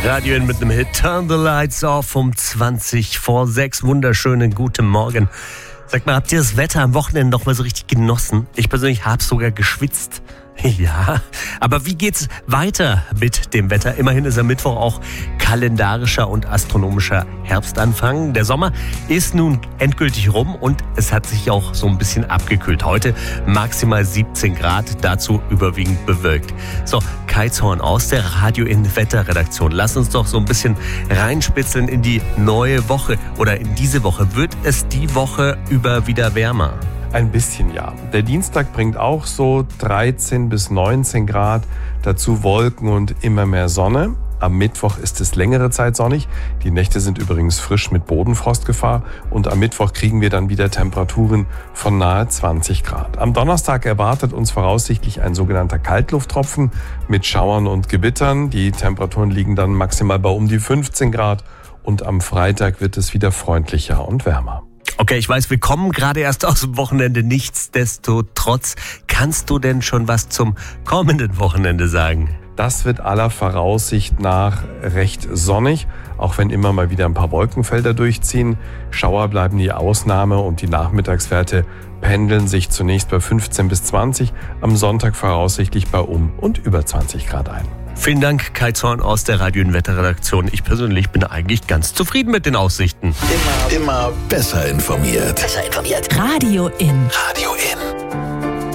Radio In mit einem Hit. Turn the Lights Off um 20 vor 6. Wunderschönen guten Morgen. Sag mal, habt ihr das Wetter am Wochenende noch mal so richtig genossen? Ich persönlich habe sogar geschwitzt. Ja, aber wie geht's weiter mit dem Wetter? Immerhin ist am Mittwoch auch kalendarischer und astronomischer Herbstanfang. Der Sommer ist nun endgültig rum und es hat sich auch so ein bisschen abgekühlt. Heute maximal 17 Grad, dazu überwiegend bewölkt. So, Kai Zorn aus der Radio In Wetterredaktion. Lass uns doch so ein bisschen reinspitzeln in die neue Woche oder in diese Woche. Wird es die Woche über wieder wärmer? Ein bisschen, ja. Der Dienstag bringt auch so 13 bis 19 Grad, dazu Wolken und immer mehr Sonne. Am Mittwoch ist es längere Zeit sonnig. Die Nächte sind übrigens frisch mit Bodenfrostgefahr und am Mittwoch kriegen wir dann wieder Temperaturen von nahe 20 Grad. Am Donnerstag erwartet uns voraussichtlich ein sogenannter Kaltlufttropfen mit Schauern und Gewittern. Die Temperaturen liegen dann maximal bei um die 15 Grad und am Freitag wird es wieder freundlicher und wärmer. Okay, ich weiß, wir kommen gerade erst aus dem Wochenende. Nichtsdestotrotz, kannst du denn schon was zum kommenden Wochenende sagen? Das wird aller Voraussicht nach recht sonnig, auch wenn immer mal wieder ein paar Wolkenfelder durchziehen. Schauer bleiben die Ausnahme und die Nachmittagswerte pendeln sich zunächst bei 15 bis 20, am Sonntag voraussichtlich bei um und über 20 Grad ein. Vielen Dank, Kai Zorn aus der Radio In Wetterredaktion. Ich persönlich bin eigentlich ganz zufrieden mit den Aussichten. Immer besser informiert. Radio In. Radio In.